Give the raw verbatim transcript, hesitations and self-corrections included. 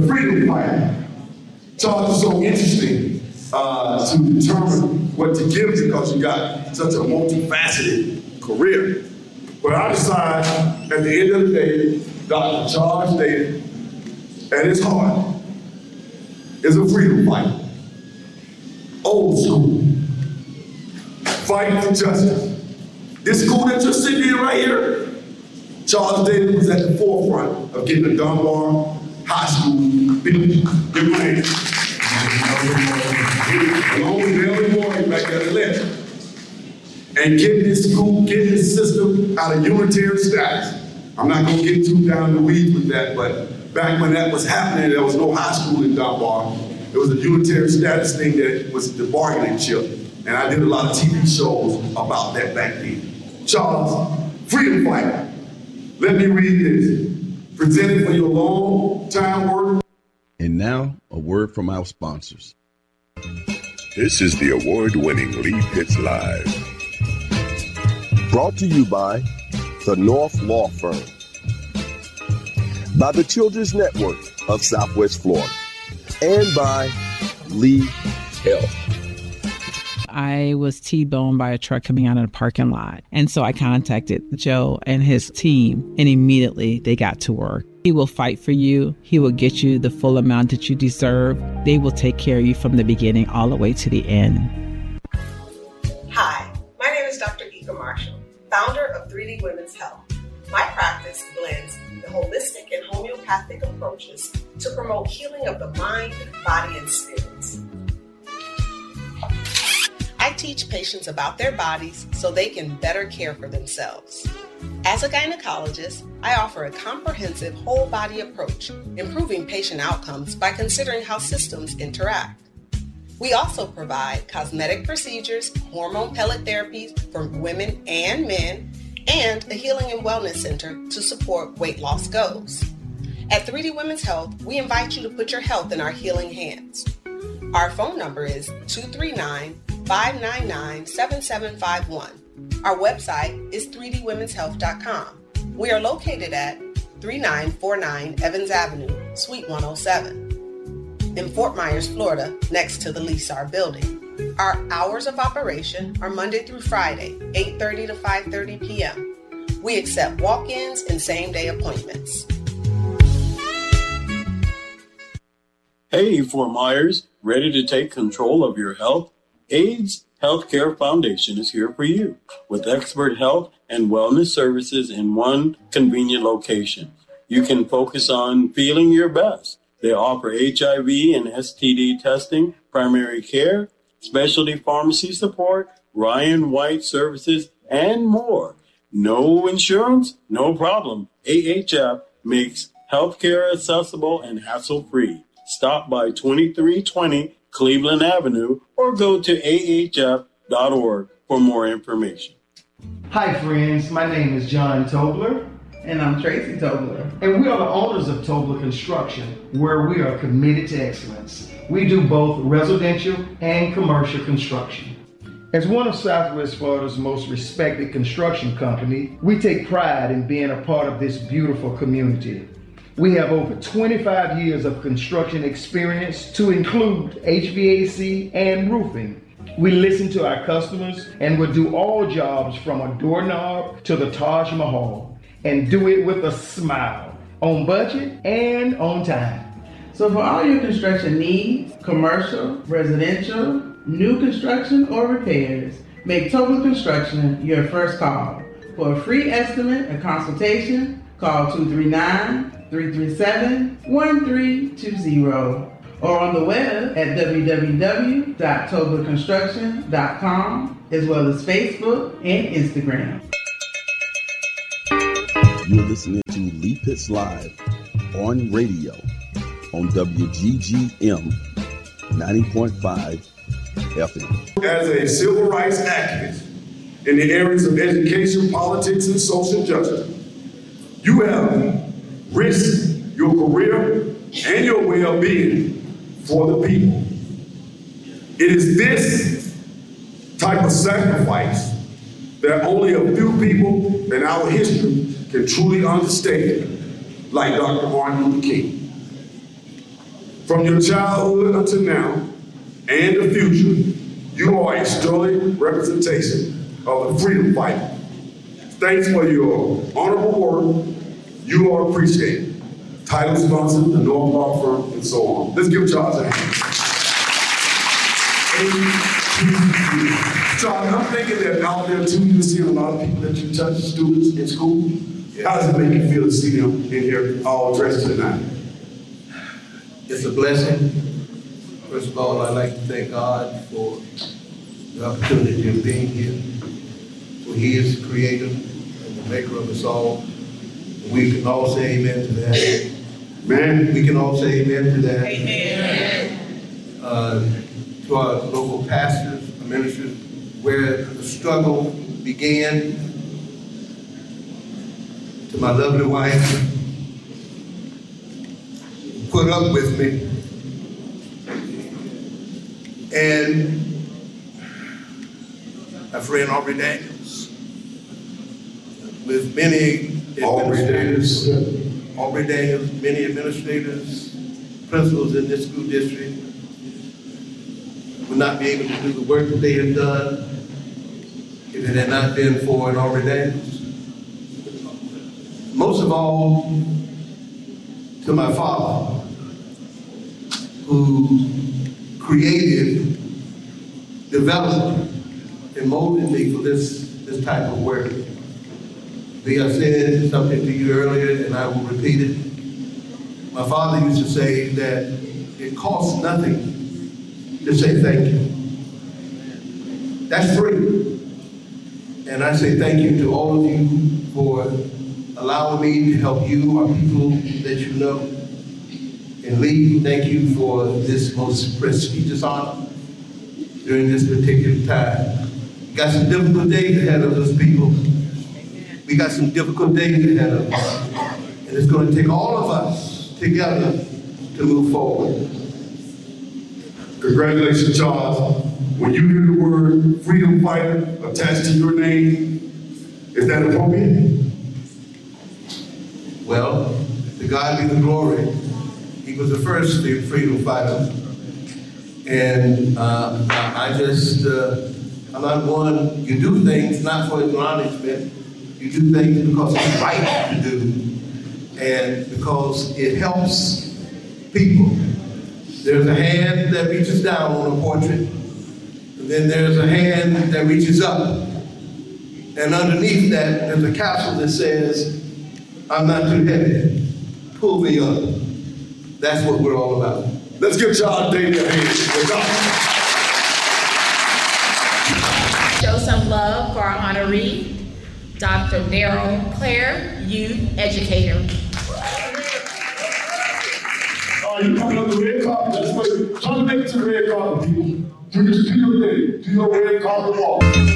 the freedom fighter. Charles is so interesting uh, to determine what to give because you got such a multifaceted career. But I decide at the end of the day, Doctor Charles Daly, at his heart, is a freedom fighter. Old school. Fighting for justice. This school that you're sitting in right here, Charles Daly was at the forefront of getting the Dunbar High School built. Give him a hand. Along with Melvin Moore back there the left. And getting this school, getting this system out of unitary status. I'm not gonna get too down in the weeds with that, but back when that was happening, there was no high school in Dunbar. It was a unitary status thing that was the bargaining chip. And I did a lot of T V shows about that back then. Charles, freedom fighter. Let me read this. Presented for your long time work. And now, a word from our sponsors. This is the award-winning Lee Pitts Live. Brought to you by the North Law Firm, by the Children's Network of Southwest Florida, and by Lee Health. I was T-boned by a truck coming out of the parking lot. And so I contacted Joe and his team, and immediately they got to work. He will fight for you. He will get you the full amount that you deserve. They will take care of you from the beginning all the way to the end. Hi, my name is Doctor Ika Marshall, founder of three D Women's Health. My practice blends the holistic and homeopathic approaches to promote healing of the mind, body, and spirits. I teach patients about their bodies so they can better care for themselves. As a gynecologist, I offer a comprehensive whole body approach, improving patient outcomes by considering how systems interact. We also provide cosmetic procedures, hormone pellet therapies for women and men, and a healing and wellness center to support weight loss goals. At three D Women's Health, we invite you to put your health in our healing hands. Our phone number is two three nine, five nine nine, seven seven five one. Our website is three d women's health dot com. We are located at thirty-nine forty-nine Evans Avenue, Suite one oh seven. In Fort Myers, Florida, next to the Lysar building. Our hours of operation are Monday through Friday, eight thirty to five thirty p.m. We accept walk-ins and same-day appointments. Hey, Fort Myers, ready to take control of your health? AIDS Healthcare Foundation is here for you with expert health and wellness services in one convenient location. You can focus on feeling your best. They offer H I V and S T D testing, primary care, specialty pharmacy support, Ryan White services, and more. No insurance? No problem. A H F makes healthcare accessible and hassle-free. Stop by twenty-three twenty Cleveland Avenue or go to A H F dot org for more information. Hi friends, my name is John Tobler. And I'm Tracy Tobler. And we are the owners of Tobler Construction, where we are committed to excellence. We do both residential and commercial construction. As one of Southwest Florida's most respected construction company, we take pride in being a part of this beautiful community. We have over twenty-five years of construction experience to include H V A C and roofing. We listen to our customers and will do all jobs from a doorknob to the Taj Mahal and do it with a smile, on budget and on time. So for all your construction needs, commercial, residential, new construction, or repairs, make Tobler Construction your first call. For a free estimate and consultation, call two three nine, three three seven, one three two zero or on the web at w w w dot tobler construction dot com as well as Facebook and Instagram. You're listening to Lee Pitts Live on radio on W G G M ninety point five F M. As a civil rights activist in the areas of education, politics, and social justice, you have risked your career and your well-being for the people. It is this type of sacrifice that only a few people in our history can truly understand, like Doctor Martin Luther King. From your childhood until now and the future, you are a sterling representation of the freedom fighter. Thanks for your honorable work. You are appreciated. Title sponsor, the North Law Firm, and so on. Let's give Charles a hand. Charles, I'm thinking that out there too, you see a lot of people that you touch, students in school. How does it make you feel to see them in here all dressed tonight? It's a blessing. First of all, I'd like to thank God for the opportunity of being here. For He is the creator and the maker of us all. We can all say amen to that. Man, we can all say amen to that. Amen. Uh, to our local pastors, ministers, where the struggle began. To my lovely wife, put up with me. And my friend Aubrey Daniels, with many administrators, Aubrey Daniels, many administrators, principals in this school district would not be able to do the work that they have done if it had not been for an Aubrey Daniels. Most of all, to my father, who created, developed, and molded me for this, this type of work. Lee, I said something to you earlier, and I will repeat it. My father used to say that it costs nothing to say thank you. That's free. And I say thank you to all of you for allowing me to help you, our people that you know. And Lee, thank you for this most prestigious honor during this particular time. We got some difficult days ahead of us, people. We got some difficult days ahead of us. And it's going to take all of us together to move forward. Congratulations, Charles. When you hear the word freedom fighter attached to your name, is that appropriate? Well, to God be the glory. He was the first freedom fighter. And uh, I just, uh, I'm not one, you do things not for acknowledgement, you do things because it's right to do, and because it helps people. There's a hand that reaches down on a portrait, and then there's a hand that reaches up. And underneath that, there's a capsule that says, I'm not too heavy, pull me up. That's what we're all about. Let's give Charles Daly a hand. Show some love for our honoree, Doctor Daryl Clare, youth educator. Oh, you coming up the red carpet? Let's wait. Try to make it to the red carpet, people. Do your, do your thing. Do your red carpet walk.